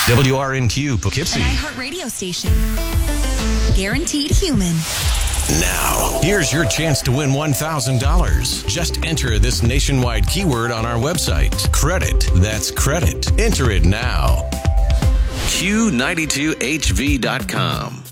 WRNQ Poughkeepsie. An iHeartRadio station. Guaranteed human. Now, here's your chance to win $1,000. Just enter this nationwide keyword on our website. Credit. That's credit. Enter it now. Q92HV.com.